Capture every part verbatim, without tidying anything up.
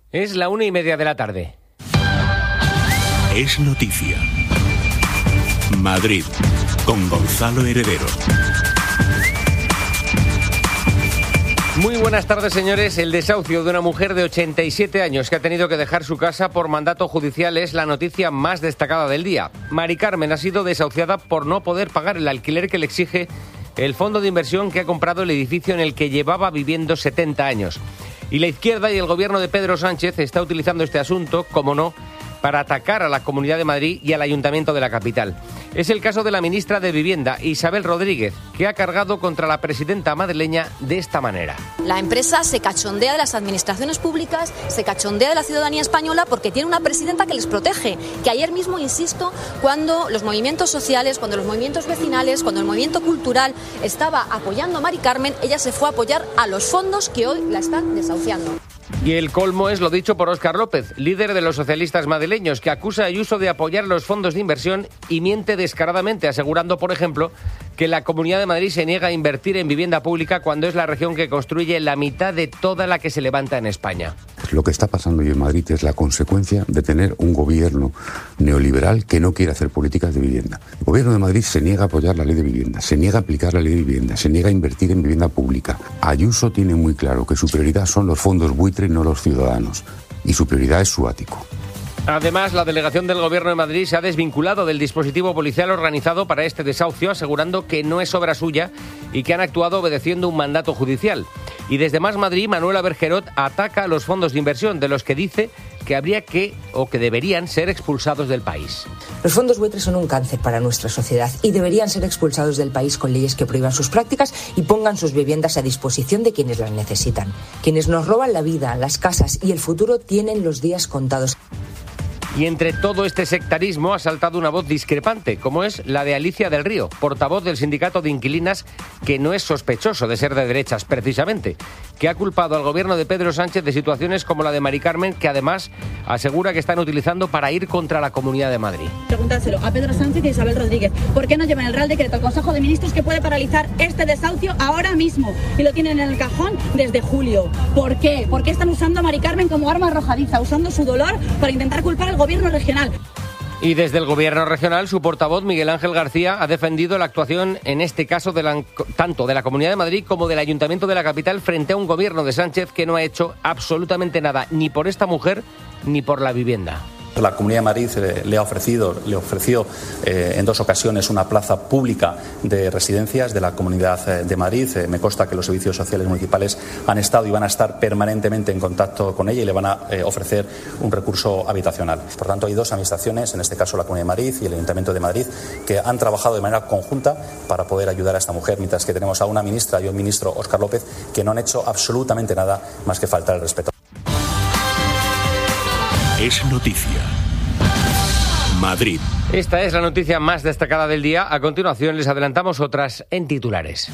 Es la una y media de la tarde. Es noticia. Madrid, con Gonzalo Heredero. Muy buenas tardes, señores. El desahucio de una mujer de ochenta y siete años que ha tenido que dejar su casa por mandato judicial es la noticia más destacada del día. Mari Carmen ha sido desahuciada por no poder pagar el alquiler que le exige el fondo de inversión que ha comprado el edificio en el que llevaba viviendo setenta años. Y la izquierda y el gobierno de Pedro Sánchez está utilizando este asunto, como no, para atacar a la Comunidad de Madrid y al Ayuntamiento de la capital. Es el caso de la ministra de Vivienda, Isabel Rodríguez, que ha cargado contra la presidenta madrileña de esta manera. La empresa se cachondea de las administraciones públicas, se cachondea de la ciudadanía española porque tiene una presidenta que les protege. Que ayer mismo, insisto, cuando los movimientos sociales, cuando los movimientos vecinales, cuando el movimiento cultural estaba apoyando a Mari Carmen, ella se fue a apoyar a los fondos que hoy la están desahuciando. Y el colmo es lo dicho por Óscar López, líder de los socialistas madrileños, que acusa a Ayuso de apoyar los fondos de inversión y miente descaradamente, asegurando, por ejemplo, que la Comunidad de Madrid se niega a invertir en vivienda pública cuando es la región que construye la mitad de toda la que se levanta en España. Lo que está pasando hoy en Madrid es la consecuencia de tener un gobierno neoliberal que no quiere hacer políticas de vivienda. El gobierno de Madrid se niega a apoyar la ley de vivienda, se niega a aplicar la ley de vivienda, se niega a invertir en vivienda pública. Ayuso tiene muy claro que su prioridad son los fondos buitre y no los ciudadanos. Y su prioridad es su ático. Además, la delegación del Gobierno de Madrid se ha desvinculado del dispositivo policial organizado para este desahucio, asegurando que no es obra suya y que han actuado obedeciendo un mandato judicial. Y desde Más Madrid, Manuela Bergerot ataca a los fondos de inversión, de los que dice que habría que o que deberían ser expulsados del país. Los fondos buitres son un cáncer para nuestra sociedad y deberían ser expulsados del país con leyes que prohíban sus prácticas y pongan sus viviendas a disposición de quienes las necesitan. Quienes nos roban la vida, las casas y el futuro tienen los días contados. Y entre todo este sectarismo ha saltado una voz discrepante, como es la de Alicia del Río, portavoz del sindicato de inquilinas, que no es sospechoso de ser de derechas precisamente, que ha culpado al gobierno de Pedro Sánchez de situaciones como la de Mari Carmen, que además asegura que están utilizando para ir contra la Comunidad de Madrid. Preguntárselo a Pedro Sánchez y a Isabel Rodríguez. ¿Por qué no llevan el Real Decreto al Consejo de Ministros que puede paralizar este desahucio ahora mismo? Y lo tienen en el cajón desde julio. ¿Por qué? ¿Por qué están usando a Mari Carmen como arma arrojadiza, usando su dolor para intentar culpar al gobierno regional? Y desde el gobierno regional, su portavoz, Miguel Ángel García, ha defendido la actuación, en este caso, de la, tanto de la Comunidad de Madrid como del Ayuntamiento de la capital, frente a un gobierno de Sánchez que no ha hecho absolutamente nada, ni por esta mujer, ni por la vivienda. La Comunidad de Madrid le ha ofrecido, le ofreció eh, en dos ocasiones una plaza pública de residencias de la Comunidad de Madrid. Eh, me consta que los servicios sociales municipales han estado y van a estar permanentemente en contacto con ella y le van a eh, ofrecer un recurso habitacional. Por tanto, hay dos administraciones, en este caso la Comunidad de Madrid y el Ayuntamiento de Madrid, que han trabajado de manera conjunta para poder ayudar a esta mujer, mientras que tenemos a una ministra y un ministro, Óscar López, que no han hecho absolutamente nada más que faltar el respeto. Es noticia. Madrid. Esta es la noticia más destacada del día. A continuación les adelantamos otras en titulares.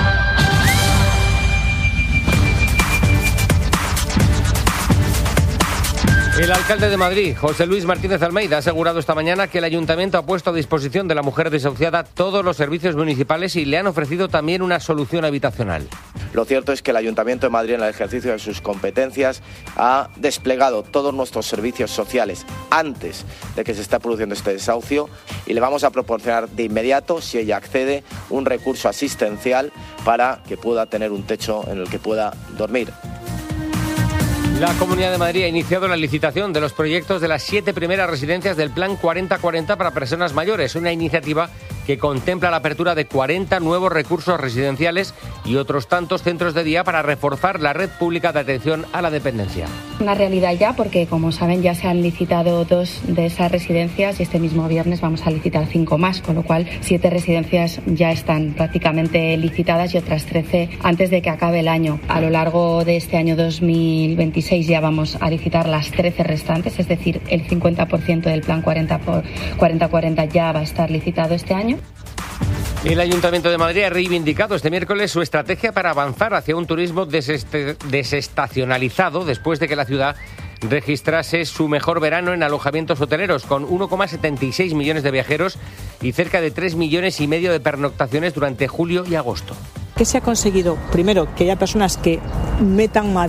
El alcalde de Madrid, José Luis Martínez Almeida, ha asegurado esta mañana que el ayuntamiento ha puesto a disposición de la mujer desahuciada todos los servicios municipales y le han ofrecido también una solución habitacional. Lo cierto es que el Ayuntamiento de Madrid, en el ejercicio de sus competencias, ha desplegado todos nuestros servicios sociales antes de que se esté produciendo este desahucio y le vamos a proporcionar de inmediato, si ella accede, un recurso asistencial para que pueda tener un techo en el que pueda dormir. La Comunidad de Madrid ha iniciado la licitación de los proyectos de las siete primeras residencias del Plan cuarenta cuarenta para personas mayores, una iniciativa que contempla la apertura de cuarenta nuevos recursos residenciales y otros tantos centros de día para reforzar la red pública de atención a la dependencia. Una realidad ya, porque como saben ya se han licitado dos de esas residencias y este mismo viernes vamos a licitar cinco más, con lo cual siete residencias ya están prácticamente licitadas y otras trece antes de que acabe el año. A lo largo de este año dos mil veintiséis ya vamos a licitar las trece restantes, es decir, el cincuenta por ciento del plan cuarenta cuarenta ya va a estar licitado este año. El Ayuntamiento de Madrid ha reivindicado este miércoles su estrategia para avanzar hacia un turismo desest- desestacionalizado después de que la ciudad registrase su mejor verano en alojamientos hoteleros, con uno coma setenta y seis millones de viajeros y cerca de tres millones y medio de pernoctaciones durante julio y agosto. ¿Qué se ha conseguido? Primero, que haya personas que metan Madrid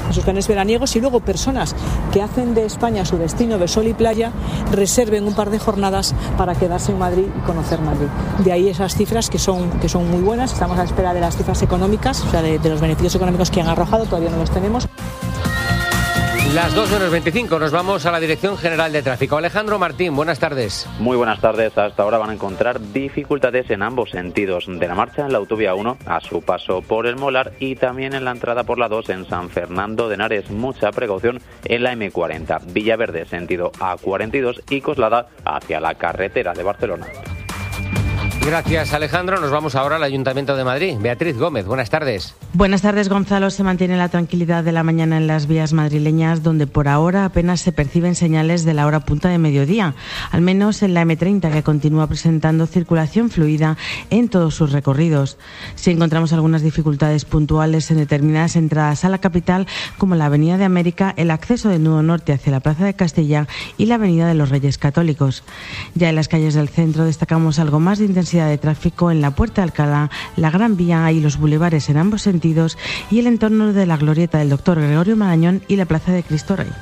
en sus planes veraniegos, y luego personas que hacen de España su destino de sol y playa reserven un par de jornadas para quedarse en Madrid y conocer Madrid. De ahí esas cifras que son, que son muy buenas. Estamos a la espera de las cifras económicas, o sea, de, de los beneficios económicos que han arrojado, todavía no los tenemos. Las dos menos veinticinco, nos vamos a la Dirección General de Tráfico. Alejandro Martín, buenas tardes. Muy buenas tardes. Hasta ahora van a encontrar dificultades en ambos sentidos de la marcha en la autovía uno a su paso por el Molar y también en la entrada por la dos en San Fernando de Henares. Mucha precaución en la eme cuarenta, Villaverde sentido a cuarenta y dos y Coslada hacia la carretera de Barcelona. Gracias, Alejandro. Nos vamos ahora al Ayuntamiento de Madrid. Beatriz Gómez, buenas tardes. Buenas tardes, Gonzalo. Se mantiene la tranquilidad de la mañana en las vías madrileñas, donde por ahora apenas se perciben señales de la hora punta de mediodía, al menos en la eme treinta, que continúa presentando circulación fluida en todos sus recorridos. Sí encontramos algunas dificultades puntuales en determinadas entradas a la capital, como la Avenida de América, el acceso del Nudo Norte hacia la Plaza de Castilla y la Avenida de los Reyes Católicos. Ya en las calles del centro destacamos algo más de intensidad de tráfico en la Puerta de Alcalá, la Gran Vía y los bulevares en ambos sentidos, y el entorno de la glorieta del Doctor Gregorio Marañón y la Plaza de Cristo Rey.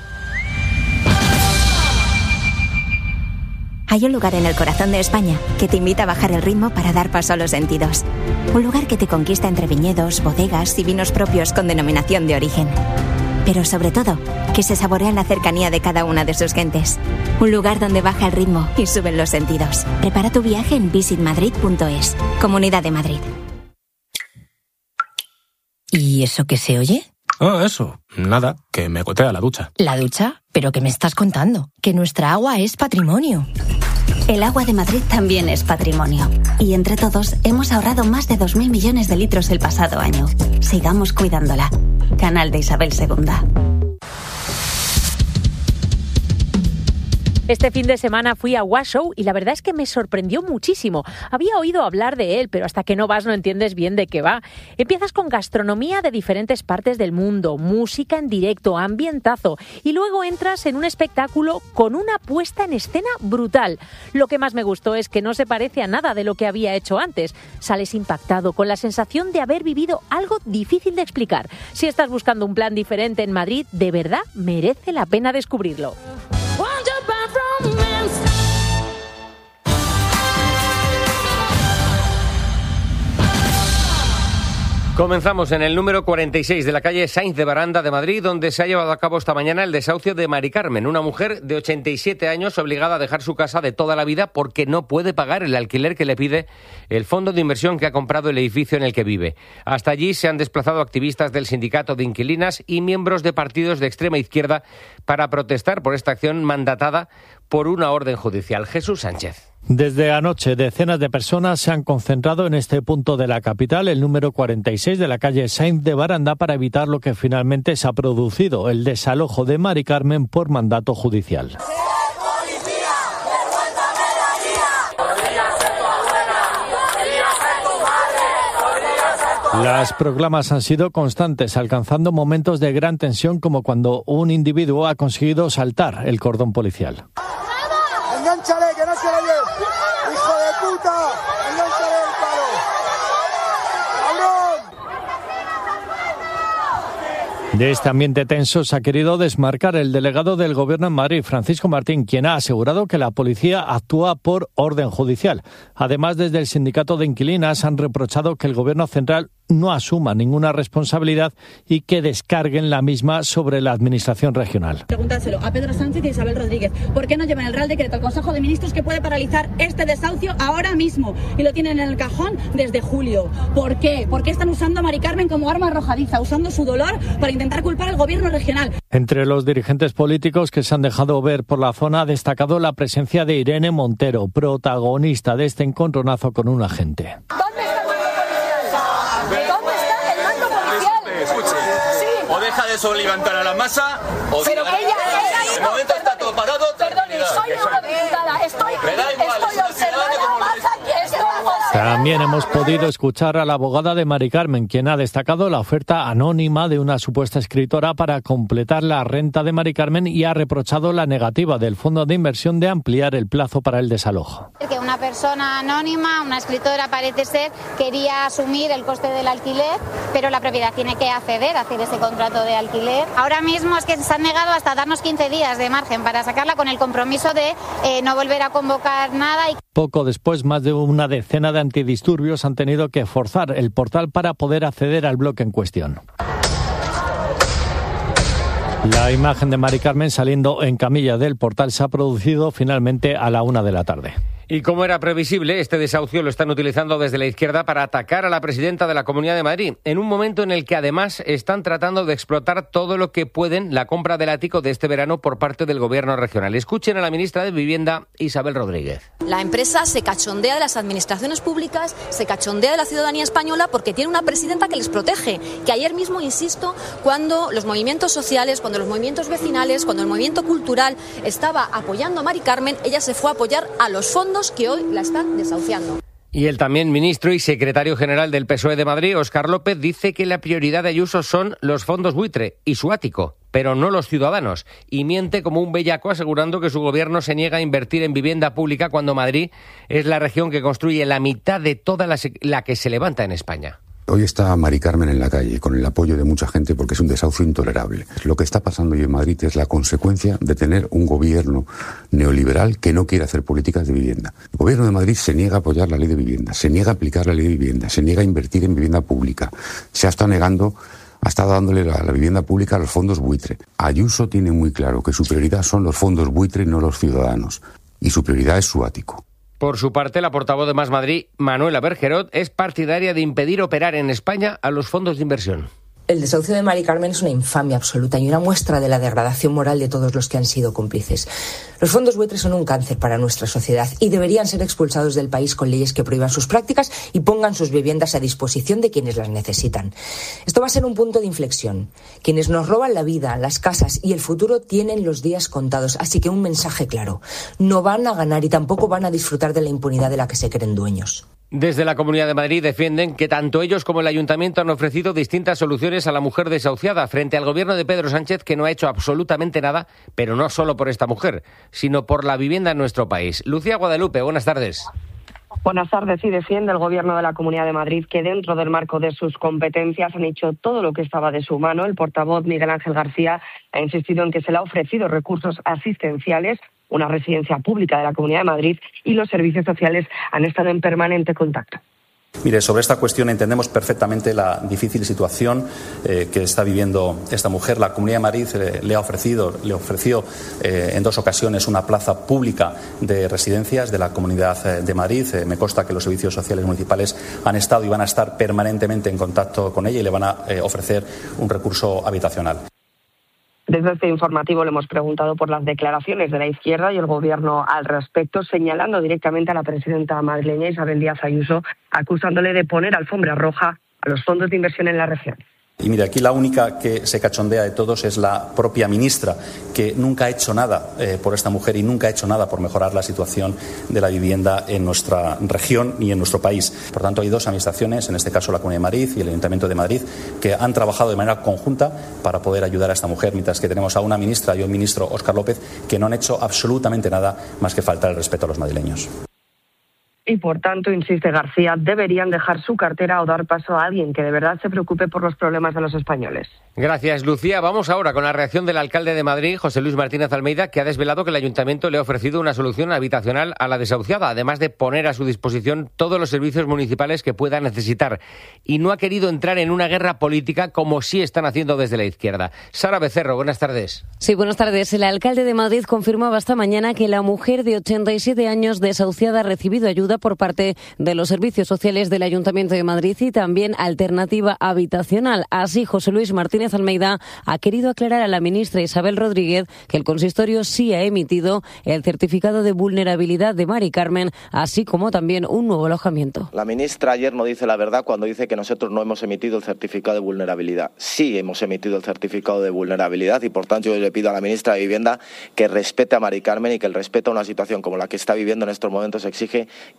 Hay un lugar en el corazón de España que te invita a bajar el ritmo para dar paso a los sentidos. Un lugar que te conquista entre viñedos, bodegas y vinos propios con denominación de origen. Pero sobre todo, que se saborea en la cercanía de cada una de sus gentes. Un lugar donde baja el ritmo y suben los sentidos. Prepara tu viaje en visit madrid punto es. Comunidad de Madrid. ¿Y eso qué se oye? Oh, eso. Nada, que me gotea la ducha. ¿La ducha? ¿Pero qué me estás contando? Que nuestra agua es patrimonio. El agua de Madrid también es patrimonio. Y entre todos hemos ahorrado más de dos mil millones de litros el pasado año. Sigamos cuidándola. Canal de Isabel segunda. Este fin de semana fui a Washoe y la verdad es que me sorprendió muchísimo. Había oído hablar de él, pero hasta que no vas no entiendes bien de qué va. Empiezas con gastronomía de diferentes partes del mundo, música en directo, ambientazo, y luego entras en un espectáculo con una puesta en escena brutal. Lo que más me gustó es que no se parece a nada de lo que había hecho antes. Sales impactado, con la sensación de haber vivido algo difícil de explicar. Si estás buscando un plan diferente en Madrid, de verdad merece la pena descubrirlo. Comenzamos en el número cuarenta y seis de la calle Sainz de Baranda de Madrid, donde se ha llevado a cabo esta mañana el desahucio de Mari Carmen, una mujer de ochenta y siete años obligada a dejar su casa de toda la vida porque no puede pagar el alquiler que le pide el fondo de inversión que ha comprado el edificio en el que vive. Hasta allí se han desplazado activistas del sindicato de inquilinas y miembros de partidos de extrema izquierda para protestar por esta acción mandatada por una orden judicial. Jesús Sánchez. Desde anoche, decenas de personas se han concentrado en este punto de la capital, el número cuarenta y seis de la calle Sainz de Baranda, para evitar lo que finalmente se ha producido, el desalojo de Mari Carmen por mandato judicial. Las proclamas han sido constantes, alcanzando momentos de gran tensión, como cuando un individuo ha conseguido saltar el cordón policial. ¡Engánchale, que no se lo lleve! ¡Hijo de puta! ¡Engánchale el palo! ¡Cabrón! De este ambiente tenso se ha querido desmarcar el delegado del Gobierno en Madrid, Francisco Martín, quien ha asegurado que la policía actúa por orden judicial. Además, desde el sindicato de inquilinas han reprochado que el Gobierno central no asuma ninguna responsabilidad y que descarguen la misma sobre la Administración regional. Pregúntaselo a Pedro Sánchez y a Isabel Rodríguez. ¿Por qué no llevan el Real Decreto al Consejo de Ministros que puede paralizar este desahucio ahora mismo? Y lo tienen en el cajón desde julio. ¿Por qué? ¿Por qué están usando a Mari Carmen como arma arrojadiza, usando su dolor para intentar culpar al Gobierno regional? Entre los dirigentes políticos que se han dejado ver por la zona ha destacado la presencia de Irene Montero, protagonista de este encontronazo con un agente. O deja de soliviantar a la masa, o pero que ella, ella, el momento está todo parado. Perdone, soy eurodiputada, estoy, estoy observando más aquí esto. También hemos podido escuchar a la abogada de Mari Carmen, quien ha destacado la oferta anónima de una supuesta escritora para completar la renta de Mari Carmen y ha reprochado la negativa del fondo de inversión de ampliar el plazo para el desalojo. Que una una persona anónima, una escritora parece ser, quería asumir el coste del alquiler, pero la propiedad tiene que acceder a hacer ese contrato de alquiler. Ahora mismo es que se han negado hasta darnos quince días de margen para sacarla, con el compromiso de eh, no volver a convocar nada. Y... Poco después, más de una decena de antidisturbios han tenido que forzar el portal para poder acceder al bloque en cuestión. La imagen de Mari Carmen saliendo en camilla del portal se ha producido finalmente a la una de la tarde. Y como era previsible, este desahucio lo están utilizando desde la izquierda para atacar a la presidenta de la Comunidad de Madrid, en un momento en el que además están tratando de explotar todo lo que pueden la compra del ático de este verano por parte del Gobierno regional. Escuchen a la ministra de Vivienda, Isabel Rodríguez. La empresa se cachondea de las administraciones públicas, se cachondea de la ciudadanía española porque tiene una presidenta que les protege, que ayer mismo, insisto, cuando los movimientos sociales, cuando los movimientos vecinales, cuando el movimiento cultural estaba apoyando a Mari Carmen, ella se fue a apoyar a los fondos que hoy la están desahuciando. Y el también ministro y secretario general del P S O E de Madrid, Óscar López, dice que la prioridad de Ayuso son los fondos buitre y su ático, pero no los ciudadanos. Y miente como un bellaco asegurando que su gobierno se niega a invertir en vivienda pública cuando Madrid es la región que construye la mitad de toda la, la que se levanta en España. Hoy está Mari Carmen en la calle, con el apoyo de mucha gente, porque es un desahucio intolerable. Lo que está pasando hoy en Madrid es la consecuencia de tener un gobierno neoliberal que no quiere hacer políticas de vivienda. El gobierno de Madrid se niega a apoyar la ley de vivienda, se niega a aplicar la ley de vivienda, se niega a invertir en vivienda pública, se ha estado negando, ha estado dándole la, la vivienda pública a los fondos buitre. Ayuso tiene muy claro que su prioridad son los fondos buitre y no los ciudadanos, y su prioridad es su ático. Por su parte, la portavoz de Más Madrid, Manuela Bergerot, es partidaria de impedir operar en España a los fondos de inversión. El desahucio de Mari Carmen es una infamia absoluta y una muestra de la degradación moral de todos los que han sido cómplices. Los fondos buitres son un cáncer para nuestra sociedad y deberían ser expulsados del país con leyes que prohíban sus prácticas y pongan sus viviendas a disposición de quienes las necesitan. Esto va a ser un punto de inflexión. Quienes nos roban la vida, las casas y el futuro tienen los días contados, así que un mensaje claro. No van a ganar y tampoco van a disfrutar de la impunidad de la que se creen dueños. Desde la Comunidad de Madrid defienden que tanto ellos como el Ayuntamiento han ofrecido distintas soluciones a la mujer desahuciada frente al gobierno de Pedro Sánchez, que no ha hecho absolutamente nada, pero no solo por esta mujer, sino por la vivienda en nuestro país. Lucía Guadalupe, buenas tardes. Buenas tardes. Y defiende el Gobierno de la Comunidad de Madrid que dentro del marco de sus competencias han hecho todo lo que estaba de su mano. El portavoz Miguel Ángel García ha insistido en que se le ha ofrecido recursos asistenciales, una residencia pública de la Comunidad de Madrid, y los servicios sociales han estado en permanente contacto. Mire, sobre esta cuestión entendemos perfectamente la difícil situación eh, que está viviendo esta mujer. La Comunidad de Madrid eh, le ha ofrecido, le ofreció eh, en dos ocasiones una plaza pública de residencias de la Comunidad eh, de Madrid. Eh, me consta que los servicios sociales municipales han estado y van a estar permanentemente en contacto con ella y le van a eh, ofrecer un recurso habitacional. Desde este informativo le hemos preguntado por las declaraciones de la izquierda y el Gobierno al respecto, señalando directamente a la presidenta madrileña Isabel Díaz Ayuso, acusándole de poner alfombra roja a los fondos de inversión en la región. Y mire, aquí la única que se cachondea de todos es la propia ministra, que nunca ha hecho nada eh, por esta mujer y nunca ha hecho nada por mejorar la situación de la vivienda en nuestra región y en nuestro país. Por tanto, hay dos administraciones, en este caso la Comunidad de Madrid y el Ayuntamiento de Madrid, que han trabajado de manera conjunta para poder ayudar a esta mujer, mientras que tenemos a una ministra y a un ministro, Óscar López, que no han hecho absolutamente nada más que faltar el respeto a los madrileños. Y, por tanto, insiste García, deberían dejar su cartera o dar paso a alguien que de verdad se preocupe por los problemas de los españoles. Gracias, Lucía. Vamos ahora con la reacción del alcalde de Madrid, José Luis Martínez Almeida, que ha desvelado que el Ayuntamiento le ha ofrecido una solución habitacional a la desahuciada, además de poner a su disposición todos los servicios municipales que pueda necesitar. Y no ha querido entrar en una guerra política como sí están haciendo desde la izquierda. Sara Becerro, buenas tardes. Sí, buenas tardes. El alcalde de Madrid confirmaba esta mañana que la mujer de ochenta y siete años desahuciada ha recibido ayuda por parte de los servicios sociales del Ayuntamiento de Madrid y también alternativa habitacional. Así, José Luis Martínez Almeida ha querido aclarar a la ministra Isabel Rodríguez que el consistorio sí ha emitido el certificado de vulnerabilidad de Mari Carmen, así como también un nuevo alojamiento. La ministra ayer no dice la verdad cuando dice que nosotros no hemos emitido el certificado de vulnerabilidad. Sí hemos emitido el certificado de vulnerabilidad y, por tanto, yo le pido a la ministra de Vivienda que respete a Mari Carmen y que el respeto a una situación como la que está viviendo en estos momentos exige que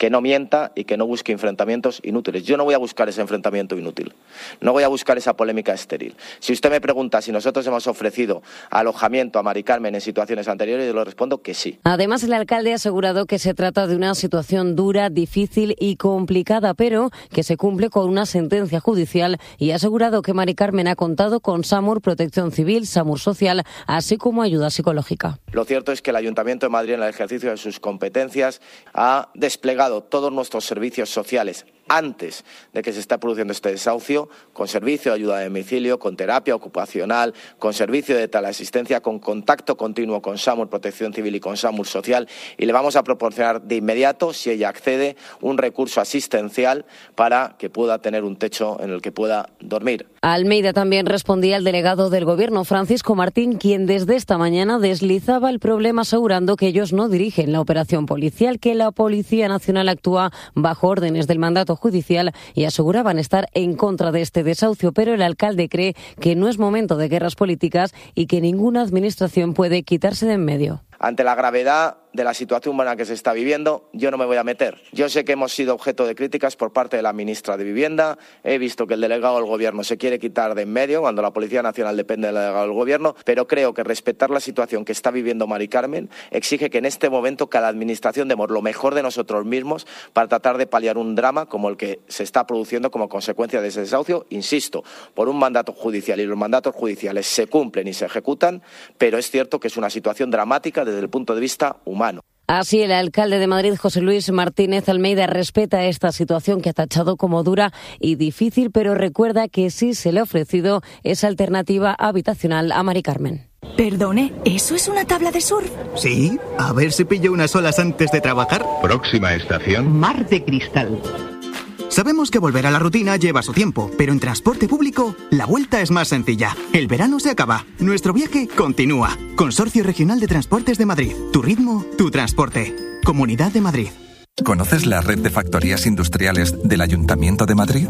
que no mienta y que no busque enfrentamientos inútiles. Yo no voy a buscar ese enfrentamiento inútil, no voy a buscar esa polémica estéril. Si usted me pregunta si nosotros hemos ofrecido alojamiento a Mari Carmen en situaciones anteriores, yo le respondo que sí. Además, el alcalde ha asegurado que se trata de una situación dura, difícil y complicada, pero que se cumple con una sentencia judicial, y ha asegurado que Mari Carmen ha contado con SAMUR, Protección Civil, SAMUR Social, así como ayuda psicológica. Lo cierto es que el Ayuntamiento de Madrid, en el ejercicio de sus competencias, ha desplegado todos nuestros servicios sociales antes de que se esté produciendo este desahucio, con servicio de ayuda a domicilio, con terapia ocupacional, con servicio de teleasistencia, con contacto continuo con SAMUR, Protección Civil y con SAMUR Social, y le vamos a proporcionar de inmediato, si ella accede, un recurso asistencial para que pueda tener un techo en el que pueda dormir. Almeida también respondía al delegado del Gobierno, Francisco Martín, quien desde esta mañana deslizaba el problema asegurando que ellos no dirigen la operación policial, que la Policía Nacional actúa bajo órdenes del mandato judicial, y aseguraban estar en contra de este desahucio, pero el alcalde cree que no es momento de guerras políticas y que ninguna administración puede quitarse de en medio. Ante la gravedad de la situación en la que se está viviendo, yo no me voy a meter. Yo sé que hemos sido objeto de críticas por parte de la ministra de Vivienda. He visto que el delegado del Gobierno se quiere quitar de en medio cuando la Policía Nacional depende del delegado del Gobierno, pero creo que respetar la situación que está viviendo Mari Carmen exige que en este momento cada administración demos lo mejor de nosotros mismos para tratar de paliar un drama como el que se está produciendo como consecuencia de ese desahucio, insisto, por un mandato judicial, y los mandatos judiciales se cumplen y se ejecutan, pero es cierto que es una situación dramática desde el punto de vista humano. Así, el alcalde de Madrid, José Luis Martínez Almeida, respeta esta situación que ha tachado como dura y difícil, pero recuerda que sí se le ha ofrecido esa alternativa habitacional a Mari Carmen. Perdone, ¿eso es una tabla de surf? Sí, a ver si pillo unas olas antes de trabajar. Próxima estación: Mar de Cristal. Sabemos que volver a la rutina lleva su tiempo, pero en transporte público la vuelta es más sencilla. El verano se acaba, nuestro viaje continúa. Consorcio Regional de Transportes de Madrid. Tu ritmo, tu transporte. Comunidad de Madrid. ¿Conoces la red de factorías industriales del Ayuntamiento de Madrid?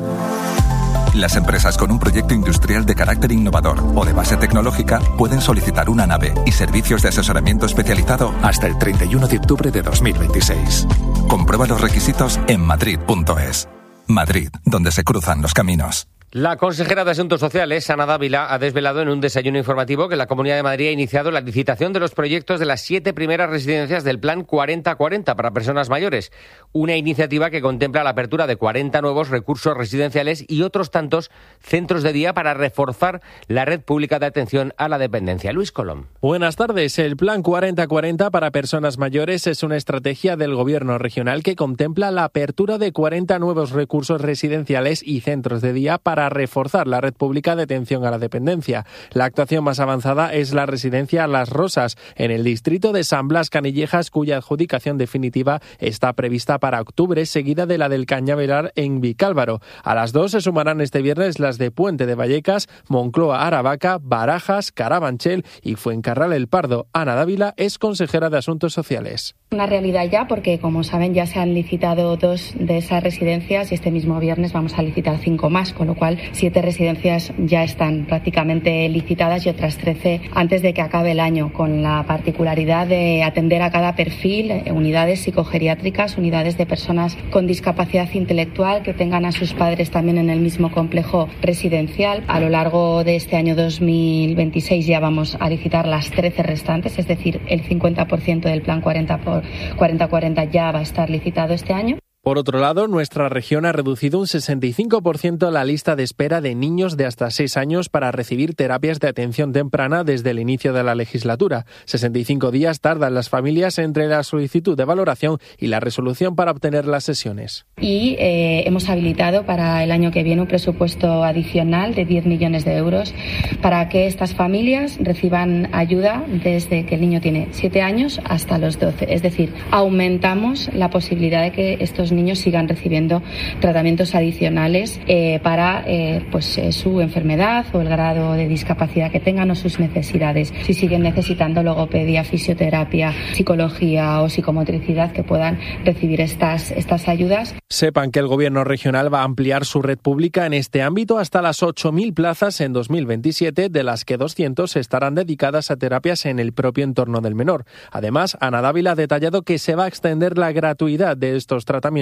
Las empresas con un proyecto industrial de carácter innovador o de base tecnológica pueden solicitar una nave y servicios de asesoramiento especializado hasta el treinta y uno de octubre de dos mil veintiséis. Comprueba los requisitos en madrid punto es. Madrid, donde se cruzan los caminos. La consejera de Asuntos Sociales, Ana Dávila, ha desvelado en un desayuno informativo que la Comunidad de Madrid ha iniciado la licitación de los proyectos de las siete primeras residencias del Plan cuarenta cuarenta para personas mayores. Una iniciativa que contempla la apertura de cuarenta nuevos recursos residenciales y otros tantos centros de día para reforzar la red pública de atención a la dependencia. Luis Colom. Buenas tardes. El Plan cuarenta cuarenta para personas mayores es una estrategia del Gobierno regional que contempla la apertura de cuarenta nuevos recursos residenciales y centros de día para reforzar la red pública de atención a la dependencia. La actuación más avanzada es la residencia Las Rosas, en el distrito de San Blas Canillejas, cuya adjudicación definitiva está prevista para octubre, seguida de la del Cañaveral en Vicálvaro. A las dos se sumarán este viernes las de Puente de Vallecas, Moncloa Aravaca, Barajas, Carabanchel y Fuencarral El Pardo. Ana Dávila es consejera de Asuntos Sociales. Una realidad ya, porque como saben ya se han licitado dos de esas residencias y este mismo viernes vamos a licitar cinco más, con lo cual siete residencias ya están prácticamente licitadas y otras trece antes de que acabe el año, con la particularidad de atender a cada perfil, eh, unidades psicogeriátricas, unidades de personas con discapacidad intelectual que tengan a sus padres también en el mismo complejo residencial. A lo largo de este año dos mil veintiséis ya vamos a licitar las trece restantes, es decir, el cincuenta por ciento del plan cuarenta por cuarenta cuarenta ya va a estar licitado este año. Por otro lado, nuestra región ha reducido un sesenta y cinco por ciento la lista de espera de niños de hasta seis años para recibir terapias de atención temprana desde el inicio de la legislatura. sesenta y cinco días tardan las familias entre la solicitud de valoración y la resolución para obtener las sesiones. Y eh, hemos habilitado para el año que viene un presupuesto adicional de diez millones de euros para que estas familias reciban ayuda desde que el niño tiene siete años hasta los doce. Es decir, aumentamos la posibilidad de que estos niños sigan recibiendo tratamientos adicionales eh, para eh, pues, eh, su enfermedad o el grado de discapacidad que tengan o sus necesidades. Si siguen necesitando logopedia, fisioterapia, psicología o psicomotricidad, que puedan recibir estas, estas ayudas. Sepan que el Gobierno regional va a ampliar su red pública en este ámbito hasta las ocho mil plazas en dos mil veintisiete, de las que doscientas estarán dedicadas a terapias en el propio entorno del menor. Además, Ana Dávila ha detallado que se va a extender la gratuidad de estos tratamientos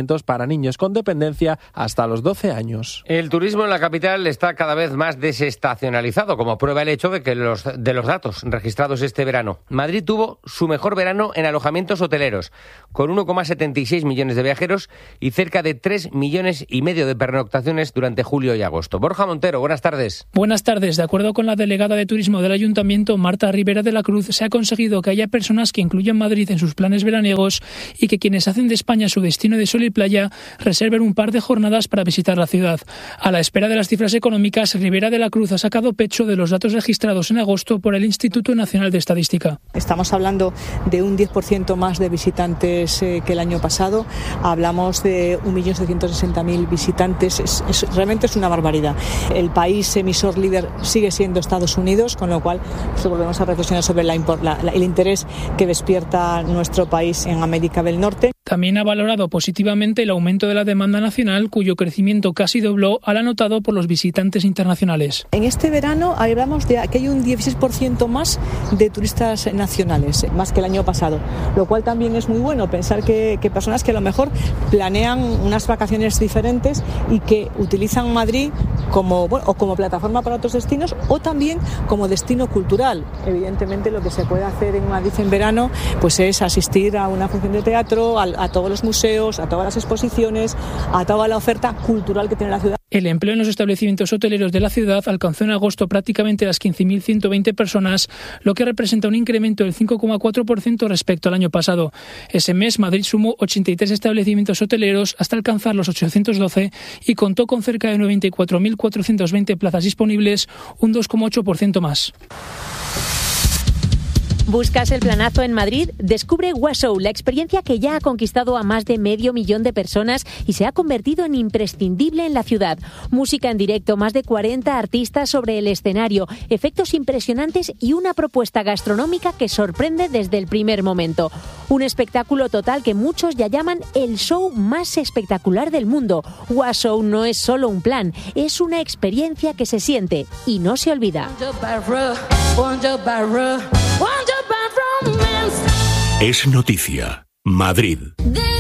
alojamientos para niños con dependencia hasta los doce años. El turismo en la capital está cada vez más desestacionalizado, como prueba el hecho de que los, de los datos registrados este verano. Madrid tuvo su mejor verano en alojamientos hoteleros, con uno coma setenta y seis millones de viajeros y cerca de tres millones y medio de pernoctaciones durante julio y agosto. Borja Montero, buenas tardes. Buenas tardes. De acuerdo con la delegada de Turismo del Ayuntamiento, Marta Rivera de la Cruz, se ha conseguido que haya personas que incluyan Madrid en sus planes veraniegos y que quienes hacen de España su destino de sol y playa reserven un par de jornadas para visitar la ciudad. A la espera de las cifras económicas, Rivera de la Cruz ha sacado pecho de los datos registrados en agosto por el Instituto Nacional de Estadística. Estamos hablando de un diez por ciento más de visitantes eh, que el año pasado. Hablamos de un millón setecientos sesenta mil visitantes. Es, es, realmente es una barbaridad. El país emisor líder sigue siendo Estados Unidos, con lo cual pues, volvemos a reflexionar sobre la, la, la, el interés que despierta nuestro país en América del Norte. También ha valorado positivamente el aumento de la demanda nacional, cuyo crecimiento casi dobló al anotado por los visitantes internacionales. En este verano hablamos de que hay un dieciséis por ciento más de turistas nacionales, más que el año pasado, lo cual también es muy bueno, pensar que, que personas que a lo mejor planean unas vacaciones diferentes y que utilizan Madrid como, bueno, o como plataforma para otros destinos o también como destino cultural. Evidentemente lo que se puede hacer en Madrid en verano pues es asistir a una función de teatro, a, a todos los museos, a todas las exposiciones, a toda la oferta cultural que tiene la ciudad. El empleo en los establecimientos hoteleros de la ciudad alcanzó en agosto prácticamente las quince mil ciento veinte personas, lo que representa un incremento del cinco coma cuatro por ciento respecto al año pasado. Ese mes Madrid sumó ochenta y tres establecimientos hoteleros hasta alcanzar los ochocientos doce y contó con cerca de noventa y cuatro mil cuatrocientas veinte plazas disponibles, un dos coma ocho por ciento más. ¿Buscas el planazo en Madrid? Descubre Washow, la experiencia que ya ha conquistado a más de medio millón de personas y se ha convertido en imprescindible en la ciudad. Música en directo, más de cuarenta artistas sobre el escenario, efectos impresionantes y una propuesta gastronómica que sorprende desde el primer momento. Un espectáculo total que muchos ya llaman el show más espectacular del mundo. Washow no es solo un plan, es una experiencia que se siente y no se olvida. Es noticia. Madrid.